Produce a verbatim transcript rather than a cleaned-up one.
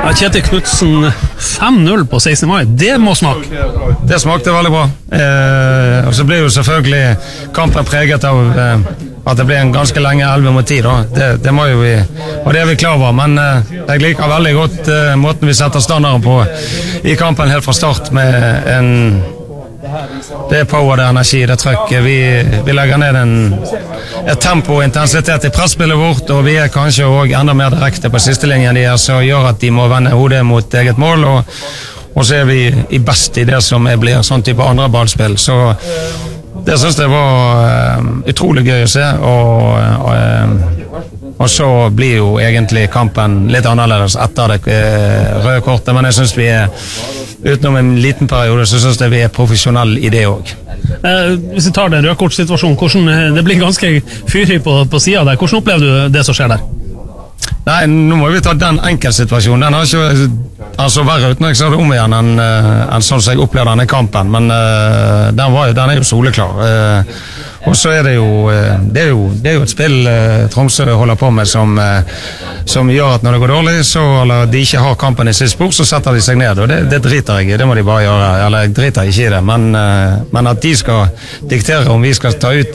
Kjetil Knutsen, fem null på sekstende mai, det må smake. Det smakte veldig bra. Eh, og så blir jo selvfølgelig kampen preget av eh, at det blir en ganske lenge elleve mot ti. Det, det må jo vi, og det er vi klar over. Men eh, jeg liker veldig godt eh, måten vi setter standarden på i kampen helt fra start med en det er power, det er energi, det er trøkk. Vi, vi legger ned en, et tempo og intensitet i presspillet vårt, og vi er kanskje også enda mer direkte på siste linjen de er, så gjør at de må vende hodet mot eget mål, og, og så er vi i best i det som blir sånn type andre ballspill. Så det synes jeg var uh, utrolig gøy å se, og, og, og så blir jo egentlig kampen litt annerledes etter det uh, røde kortet, men jeg synes vi er utenom en liten periode, så synes jeg vi er profesjonelle i det også. Eh, hvis vi tar den rødkortsituasjonen, hvordan, det blir ganske fyrig på, på siden der. Hvordan opplever du det som skjer der? Nei, nå må vi ta den enkeltsituasjonen. Den har ikke altså verre uten jeg ser det om igjen enn, enn sånn som jeg opplever denne kampen, men uh, den, var jo, den er jo soleklar. Uh, og så er det jo, uh, det er jo, det er jo et spill uh, Tromsø holder på med som, uh, som gjør at når det går dårlig, så, eller de ikke har kampen i sitt spor, så setter de seg ned, og det, det driter jeg i, det må de bare gjøre, eller jeg driter ikke i det, men, uh, men at de skal diktere om vi skal ta ut